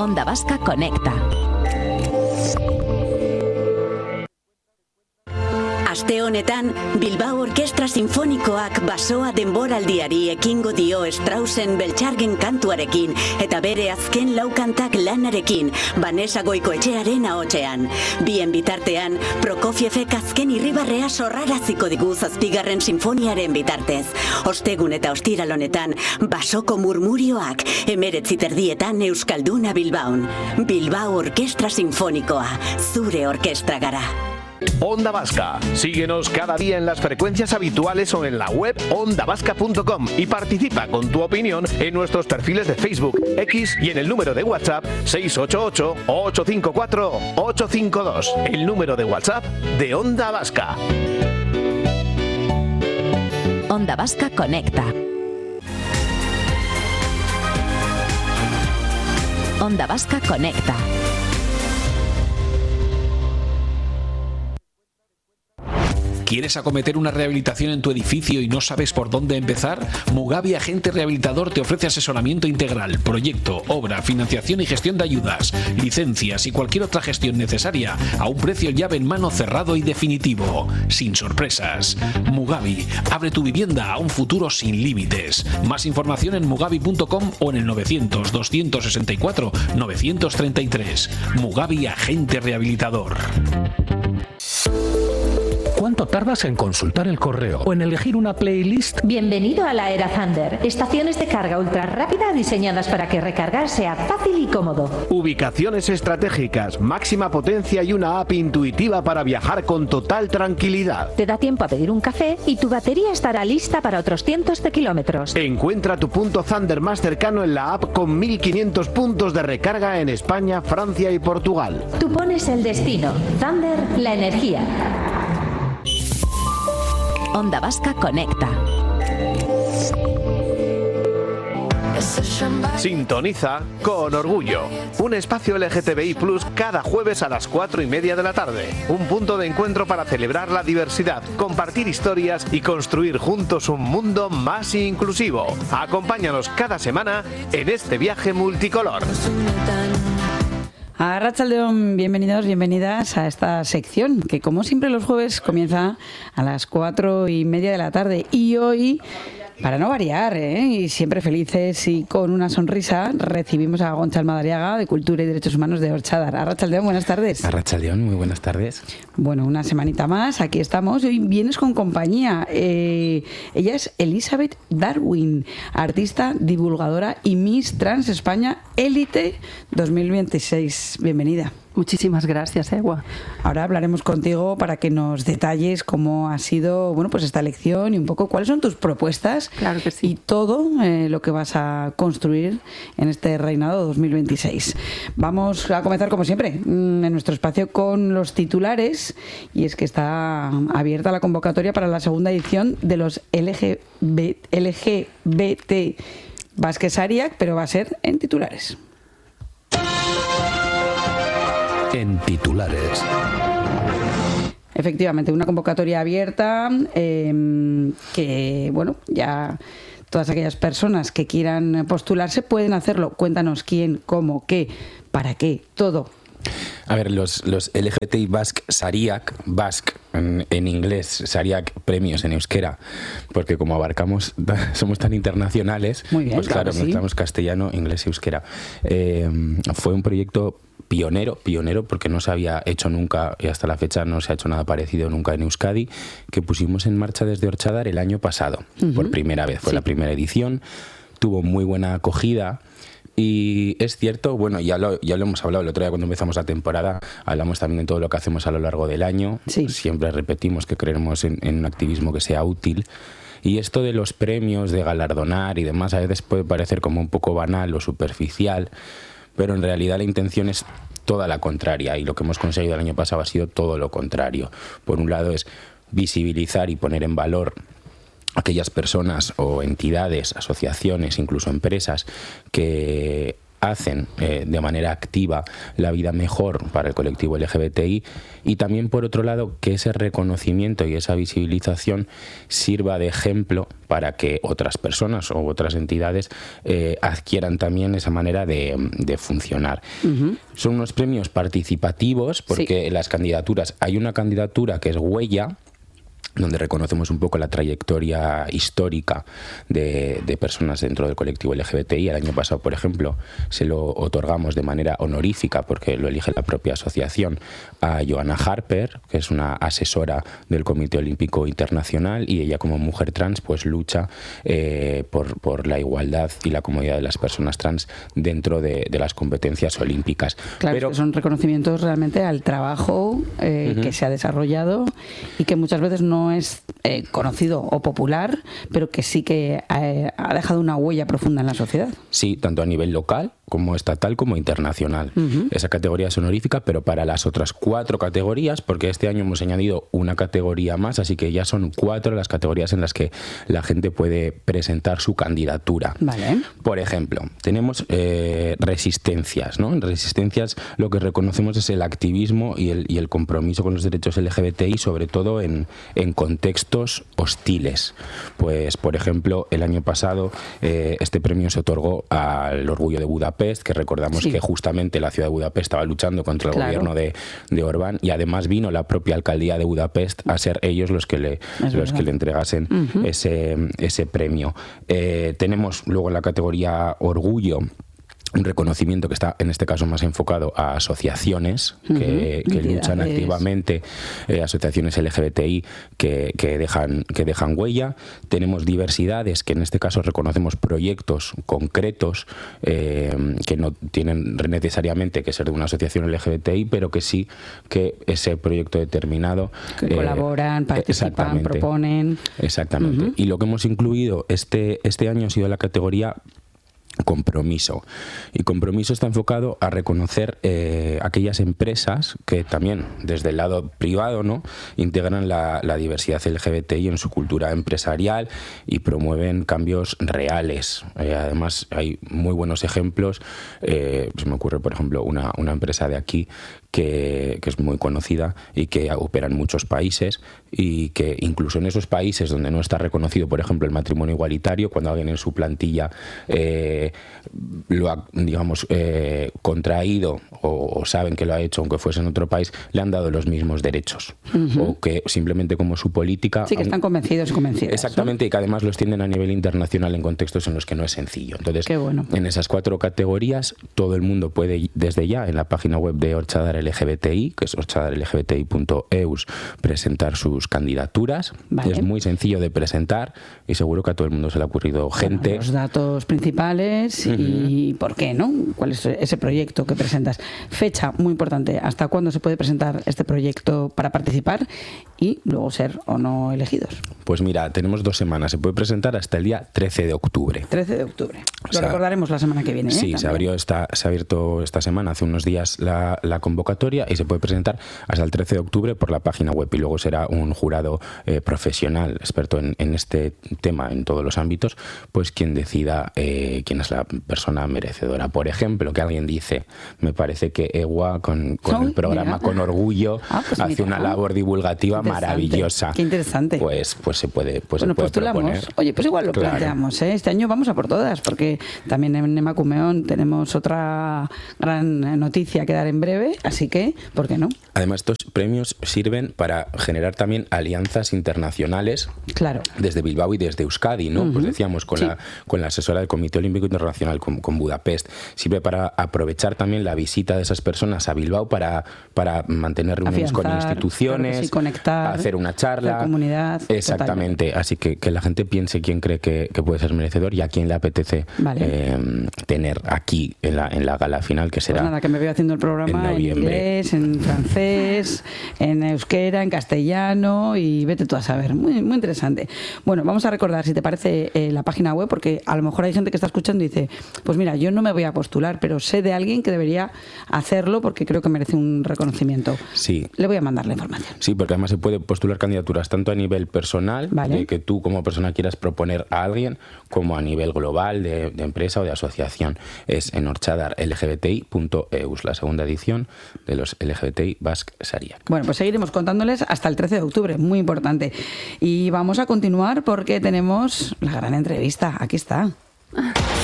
Onda Vasca Conecta. Aste honetan, Bilbao Orkestra Sinfonikoak basoa denboraldiari ekingo dio Straussen Beltxargen kantuarekin eta bere azken lau kantak lanarekin, Vanessa Goikoetxearen ahotsean. Bien bitartean, Prokofievek azken irribarrea sorraraziko digu 7. sinfoniaren bitartez. Ostegun eta ostiral honetan, basoko murmurioak, 19:30 Euskalduna Bilbaon. Bilbao Orkestra Sinfonikoa, zure orkestra gara. Onda Vasca. Síguenos cada día en las frecuencias habituales o en la web ondavasca.com y participa con tu opinión en nuestros perfiles de Facebook, X y en el número de WhatsApp 688-854-852. El número de WhatsApp de Onda Vasca. Onda Vasca Conecta. Onda Vasca Conecta. ¿Quieres acometer una rehabilitación en tu edificio y no sabes por dónde empezar? Mugavi Agente Rehabilitador te ofrece asesoramiento integral, proyecto, obra, financiación y gestión de ayudas, licencias y cualquier otra gestión necesaria a un precio llave en mano cerrado y definitivo, sin sorpresas. Mugavi, abre tu vivienda a un futuro sin límites. Más información en mugavi.com o en el 900-264-933. Mugavi Agente Rehabilitador. ¿Cuánto tardas en consultar el correo o en elegir una playlist? Bienvenido a la era Thunder. Estaciones de carga ultra rápida diseñadas para que recargar sea fácil y cómodo. Ubicaciones estratégicas, máxima potencia y una app intuitiva para viajar con total tranquilidad. Te da tiempo a pedir un café y tu batería estará lista para otros cientos de kilómetros. Encuentra tu punto Thunder más cercano en la app con 1.500 puntos de recarga en España, Francia y Portugal. Tú pones el destino. Thunder, la energía. Onda Vasca Conecta. Sintoniza Con Orgullo, un espacio LGTBI+ cada jueves a las 4:30 de la tarde. Un punto de encuentro para celebrar la diversidad, compartir historias y construir juntos un mundo más inclusivo. Acompáñanos cada semana en este viaje multicolor. Arratsaldeon, bienvenidos, bienvenidas a esta sección que, como siempre, los jueves comienza a las 4:30 de la tarde. Y hoy, para no variar, y siempre felices y con una sonrisa, recibimos a Gontxal Madariaga, de Cultura y Derechos Humanos de Orchadar. Arratsaldeon, buenas tardes. Arratsaldeon, muy buenas tardes. Bueno, una semanita más, aquí estamos. Hoy vienes con compañía. Ella es Elizabeth Darwin, artista, divulgadora y Miss Trans España Élite 2026. Bienvenida. Muchísimas gracias, Ewa. Ahora hablaremos contigo para que nos detalles cómo ha sido, bueno, pues esta elección y un poco cuáles son tus propuestas. Claro que sí. Y todo lo que vas a construir en este reinado 2026. Vamos a comenzar, como siempre, en nuestro espacio con los titulares, y es que está abierta la convocatoria para la segunda edición de los LGBT Basque Sariak, pero va a ser en titulares. En titulares. Efectivamente, una convocatoria abierta que, bueno, ya todas aquellas personas que quieran postularse pueden hacerlo. Cuéntanos quién, cómo, qué, para qué, todo. A ver, los LGTBI Basque Sariak, Basque en inglés, Sariak premios en euskera, porque como abarcamos, somos tan internacionales, muy bien, pues claro, mezclamos castellano, inglés y euskera. Fue un proyecto pionero porque no se había hecho nunca, y hasta la fecha no se ha hecho nada parecido nunca en Euskadi, que pusimos en marcha desde Orchadar el año pasado, por primera vez, fue la primera edición, tuvo muy buena acogida. Y es cierto, bueno, ya lo hemos hablado el otro día cuando empezamos la temporada, hablamos también de todo lo que hacemos a lo largo del año, siempre repetimos que creemos en un activismo que sea útil. Y esto de los premios, de galardonar y demás, a veces puede parecer como un poco banal o superficial, pero en realidad la intención es toda la contraria, y lo que hemos conseguido el año pasado ha sido todo lo contrario. Por un lado es visibilizar y poner en valor aquellas personas o entidades, asociaciones, incluso empresas que hacen de manera activa la vida mejor para el colectivo LGBTI, y también, por otro lado, que ese reconocimiento y esa visibilización sirva de ejemplo para que otras personas o otras entidades adquieran también esa manera de funcionar. Son unos premios participativos porque en las candidaturas hay una candidatura que es Huella, donde reconocemos un poco la trayectoria histórica de personas dentro del colectivo LGBTI. El año pasado, por ejemplo, se lo otorgamos de manera honorífica, porque lo elige la propia asociación, a Joanna Harper, que es una asesora del Comité Olímpico Internacional, y ella, como mujer trans, pues lucha por la igualdad y la comodidad de las personas trans dentro de las competencias olímpicas. Claro, pero son reconocimientos realmente al trabajo que se ha desarrollado y que muchas veces no es conocido o popular, pero que sí que ha dejado una huella profunda en la sociedad. Sí, tanto a nivel local como estatal como internacional. Esa categoría es honorífica, pero para las otras 4 categorías, porque este año hemos añadido una categoría más, así que ya son 4 las categorías en las que la gente puede presentar su candidatura. Vale. Por ejemplo, tenemos resistencias, ¿no? En resistencias lo que reconocemos es el activismo y el compromiso con los derechos LGBTI, sobre todo en contextos hostiles. Pues, por ejemplo, el año pasado este premio se otorgó al Orgullo de Budapest, que recordamos que justamente la ciudad de Budapest estaba luchando contra el gobierno de Orbán, y además vino la propia alcaldía de Budapest a ser ellos los que le entregasen ese premio. Tenemos luego en la categoría Orgullo un reconocimiento que está en este caso más enfocado a asociaciones que luchan activamente, asociaciones LGBTI que dejan huella. Tenemos diversidades, que en este caso reconocemos proyectos concretos que no tienen necesariamente que ser de una asociación LGBTI, pero que sí que ese proyecto determinado que colaboran, participan, proponen. Exactamente. Y lo que hemos incluido este año ha sido la categoría compromiso. Y compromiso está enfocado a reconocer aquellas empresas que también desde el lado privado, ¿no?, integran la diversidad LGBTI en su cultura empresarial y promueven cambios reales. Además hay muy buenos ejemplos. Se me ocurre, por ejemplo, una empresa de aquí que es muy conocida y que opera en muchos países, y que incluso en esos países donde no está reconocido, por ejemplo, el matrimonio igualitario, cuando alguien en su plantilla lo ha, digamos, contraído o saben que lo ha hecho aunque fuese en otro país, le han dado los mismos derechos. O que simplemente como su política... Sí, que están convencidos y convencidas. Exactamente, ¿no? Y que además lo extienden a nivel internacional en contextos en los que no es sencillo. Entonces, qué bueno. En esas 4 categorías todo el mundo puede, desde ya, en la página web de Orchadar LGBTI, que es orchadarlgbti.eus, presentar sus candidaturas. Vale. Es muy sencillo de presentar y seguro que a todo el mundo se le ha ocurrido gente. Los datos principales y por qué, ¿no? ¿Cuál es ese proyecto que presentas? Fecha, muy importante. ¿Hasta cuándo se puede presentar este proyecto para participar y luego ser o no elegidos? Pues mira, tenemos 2 semanas. Se puede presentar hasta el día 13 de octubre. 13 de octubre. Lo recordaremos la semana que viene. Sí, se ha abierto esta semana, hace unos días, la convocatoria, y se puede presentar hasta el 13 de octubre por la página web, y luego será un jurado profesional, experto en este tema en todos los ámbitos, pues quien decida quién es la persona merecedora. Por ejemplo, que alguien dice, me parece que EWA con el programa Con Orgullo hace una labor divulgativa maravillosa. Qué interesante. Pues se puede postulamos. Oye, pues igual lo planteamos, ¿eh? Este año vamos a por todas, porque también en Emakumeon tenemos otra gran noticia que dar en breve, así que, ¿por qué no? Además, estos premios sirven para generar también alianzas internacionales, claro, desde Bilbao y desde Euskadi, ¿no? Pues decíamos, con la asesora del Comité Olímpico Internacional, con Budapest. Sirve para aprovechar también la visita de esas personas a Bilbao para mantener reuniones con instituciones, claro, conectar, hacer una charla. La comunidad. Exactamente. Totalmente. Así que la gente piense quién cree que puede ser merecedor y a quién le apetece tener aquí en la gala final, que será... Pues nada, que me voy haciendo el programa en noviembre. inglés, en francés, en euskera, en castellano y vete tú a saber. Muy, muy interesante. Bueno, vamos a recordar, si te parece, la página web, porque a lo mejor hay gente que está escuchando y dice, pues mira, yo no me voy a postular, pero sé de alguien que debería hacerlo porque creo que merece un reconocimiento. Sí. Le voy a mandar la información. Sí, porque además se puede postular candidaturas tanto a nivel personal, Vale. que tú como persona quieras proponer a alguien, como a nivel global de empresa o de asociación. Es en orchadarlgbti.eus, la segunda edición de los LGBTI Basque Sariak. Bueno, pues seguiremos contándoles hasta el 13 de octubre, muy importante. Y vamos a continuar porque tenemos la gran entrevista. Aquí está.